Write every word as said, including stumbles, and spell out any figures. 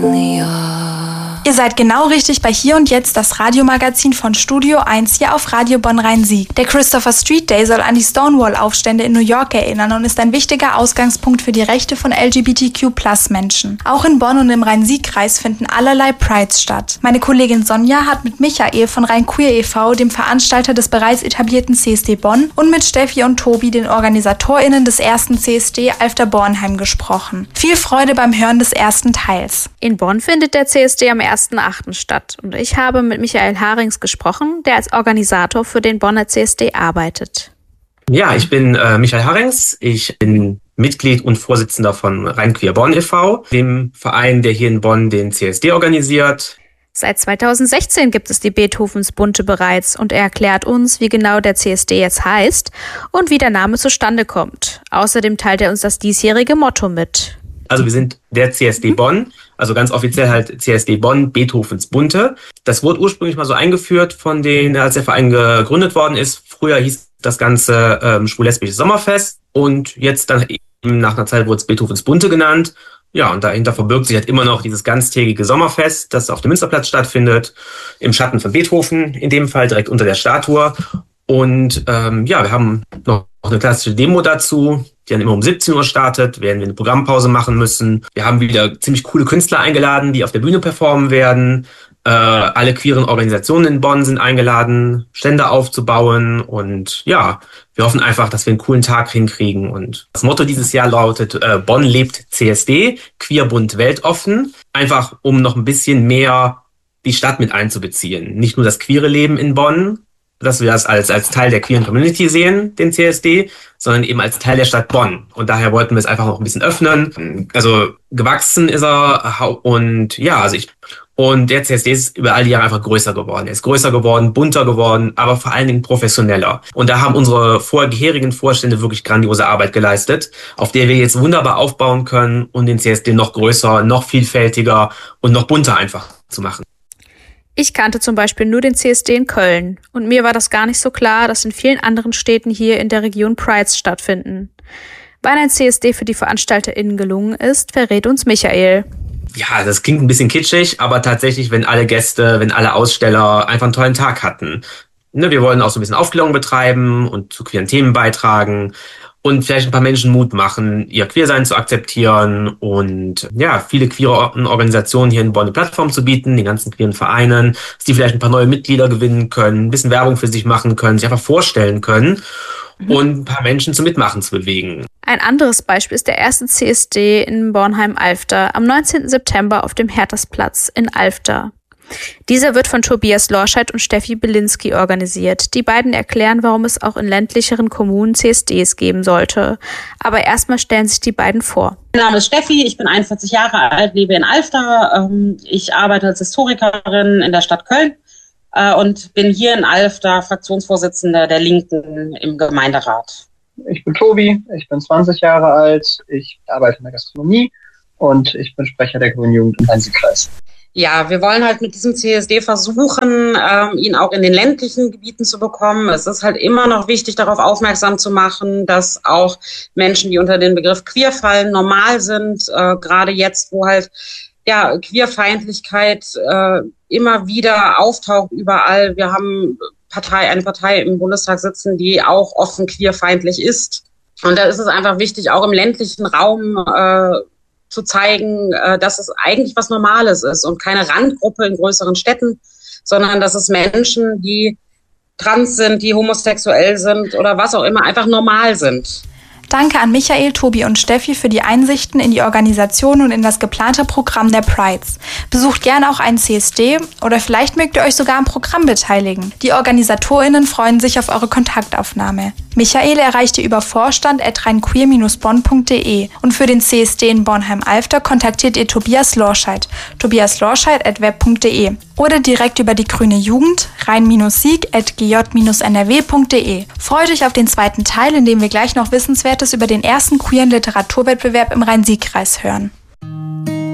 in the yard. Ihr seid genau richtig bei Hier und Jetzt, das Radiomagazin von Studio eins hier auf Radio Bonn-Rhein-Sieg. Der Christopher Street Day soll an die Stonewall-Aufstände in New York erinnern und ist ein wichtiger Ausgangspunkt für die Rechte von L G B T Q Plus Menschen. Auch in Bonn und im Rhein-Sieg-Kreis finden allerlei Prides statt. Meine Kollegin Sonja hat mit Michael von Rhein Queer e V, dem Veranstalter des bereits etablierten C S D Bonn, und mit Steffi und Tobi, den OrganisatorInnen des ersten C S D Alfter-Bornheim, gesprochen. Viel Freude beim Hören des ersten Teils. In Bonn findet der C S D am ersten achten statt und ich habe mit Michael Harings gesprochen, der als Organisator für den Bonner C S D arbeitet. Ja, ich bin äh, Michael Harings. Ich bin Mitglied und Vorsitzender von Rhein Queer Bonn e V, dem Verein, der hier in Bonn den C S D organisiert. Seit zweitausendsechzehn gibt es die Beethovens Bunte bereits und er erklärt uns, wie genau der C S D jetzt heißt und wie der Name zustande kommt. Außerdem teilt er uns das diesjährige Motto mit. Also wir sind der C S D Bonn, also ganz offiziell halt C S D Bonn, Beethovens Bunte. Das wurde ursprünglich mal so eingeführt von den, als der Verein gegründet worden ist. Früher hieß das Ganze ähm, Schwul-Lesbisches Sommerfest und jetzt dann eben nach einer Zeit wurde es Beethovens Bunte genannt. Ja, und dahinter verbirgt sich halt immer noch dieses ganztägige Sommerfest, das auf dem Münsterplatz stattfindet, im Schatten von Beethoven, in dem Fall direkt unter der Statue. Und ähm, ja, wir haben noch eine klassische Demo dazu, die dann immer um siebzehn Uhr startet, werden wir eine Programmpause machen müssen. Wir haben wieder ziemlich coole Künstler eingeladen, die auf der Bühne performen werden. Äh, alle queeren Organisationen in Bonn sind eingeladen, Stände aufzubauen. Und ja, wir hoffen einfach, dass wir einen coolen Tag hinkriegen. Und das Motto dieses Jahr lautet, äh, Bonn lebt C S D, queer, bunt, weltoffen. Einfach, um noch ein bisschen mehr die Stadt mit einzubeziehen. Nicht nur das queere Leben in Bonn, dass wir das als, als Teil der queeren Community sehen, den C S D, sondern eben als Teil der Stadt Bonn. Und daher wollten wir es einfach noch ein bisschen öffnen. Also gewachsen ist er und ja, also ich, und der C S D ist über all die Jahre einfach größer geworden. Er ist größer geworden, bunter geworden, aber vor allen Dingen professioneller. Und da haben unsere vorherigen Vorstände wirklich grandiose Arbeit geleistet, auf der wir jetzt wunderbar aufbauen können, um den C S D noch größer, noch vielfältiger und noch bunter einfach zu machen. Ich kannte zum Beispiel nur den C S D in Köln und mir war das gar nicht so klar, dass in vielen anderen Städten hier in der Region Prides stattfinden. Wann ein C S D für die VeranstalterInnen gelungen ist, verrät uns Michael. Ja, das klingt ein bisschen kitschig, aber tatsächlich, wenn alle Gäste, wenn alle Aussteller einfach einen tollen Tag hatten. Ne, wir wollen auch so ein bisschen Aufklärung betreiben und zu queeren Themen beitragen und vielleicht ein paar Menschen Mut machen, ihr Queersein zu akzeptieren und ja, viele queere Organisationen hier in Bonn eine Plattform zu bieten, den ganzen queeren Vereinen, dass die vielleicht ein paar neue Mitglieder gewinnen können, ein bisschen Werbung für sich machen können, sich einfach vorstellen können mhm. und ein paar Menschen zum Mitmachen zu bewegen. Ein anderes Beispiel ist der erste C S D in Bornheim-Alfter am neunzehnten September auf dem Hertersplatz in Alfter. Dieser wird von Tobias Lorscheid und Steffi Bielinski organisiert. Die beiden erklären, warum es auch in ländlicheren Kommunen C S Ds geben sollte. Aber erstmal stellen sich die beiden vor. Mein Name ist Steffi, ich bin einundvierzig Jahre alt, lebe in Alfter. Ich arbeite als Historikerin in der Stadt Köln und bin hier in Alfter Fraktionsvorsitzende der Linken im Gemeinderat. Ich bin Tobi, ich bin zwanzig Jahre alt, ich arbeite in der Gastronomie und ich bin Sprecher der Grünen Jugend im Rhein-Sieg-Kreis. Ja, wir wollen halt mit diesem C S D versuchen, ähm, ihn auch in den ländlichen Gebieten zu bekommen. Es ist halt immer noch wichtig, darauf aufmerksam zu machen, dass auch Menschen, die unter den Begriff queer fallen, normal sind. Äh, gerade jetzt, wo halt ja Queerfeindlichkeit äh, immer wieder auftaucht überall. Wir haben Partei, eine Partei im Bundestag sitzen, die auch offen queerfeindlich ist. Und da ist es einfach wichtig, auch im ländlichen Raum äh, zu zeigen, dass es eigentlich was Normales ist und keine Randgruppe in größeren Städten, sondern dass es Menschen, die trans sind, die homosexuell sind oder was auch immer, einfach normal sind. Danke an Michael, Tobi und Steffi für die Einsichten in die Organisation und in das geplante Programm der Prides. Besucht gerne auch einen C S D oder vielleicht mögt ihr euch sogar am Programm beteiligen. Die OrganisatorInnen freuen sich auf eure Kontaktaufnahme. Michael erreicht ihr über vorstand at rheinqueer Bindestrich bonn punkt de und für den C S D in Bornheim-Alfter kontaktiert ihr Tobias Lorscheid, tobias lorscheid at web punkt de oder direkt über die Grüne Jugend, rhein-sieg at g j n r w punkt de. Freut euch auf den zweiten Teil, in dem wir gleich noch Wissenswertes über den ersten queeren Literaturwettbewerb im Rhein-Sieg-Kreis hören.